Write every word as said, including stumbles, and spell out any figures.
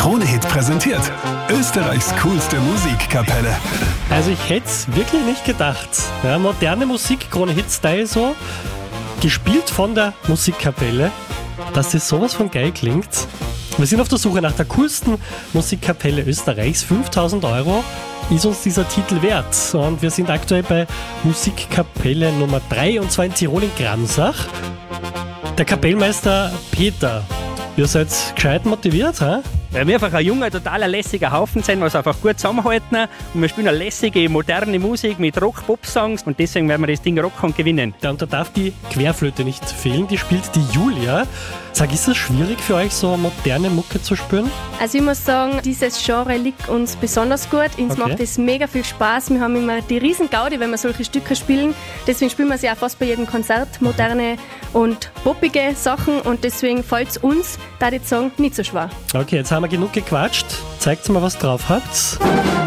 Krone-Hit präsentiert. Österreichs coolste Musikkapelle. Also ich hätte es wirklich nicht gedacht. Ja, moderne Musik, Krone-Hit-Style so, gespielt von der Musikkapelle, dass das sowas von geil klingt. Wir sind auf der Suche nach der coolsten Musikkapelle Österreichs. fünftausend Euro ist uns dieser Titel wert. Und wir sind aktuell bei Musikkapelle Nummer drei, und zwar in Tirol in Gramsach. Der Kapellmeister Peter, ihr seid gescheit motiviert, ha? Weil wir einfach ein junger, totaler lässiger Haufen sind, was einfach gut zusammenhalten. Und wir spielen eine lässige, moderne Musik mit Rock-Pop-Songs, und deswegen werden wir das Ding rocken und gewinnen. Ja, und da darf die Querflöte nicht fehlen, die spielt die Julia. Sag, ist es schwierig für euch, so moderne Mucke zu spielen? Also ich muss sagen, dieses Genre liegt uns besonders gut. Uns Okay. macht es mega viel Spaß. Wir haben immer die riesen Gaudi, wenn wir solche Stücke spielen. Deswegen spielen wir sie auch fast bei jedem Konzert, moderne und poppige Sachen. Und deswegen fällt es uns, da ich sagen, nicht so schwer. Okay, jetzt haben wir genug gequatscht. Zeigt mal, was drauf habt.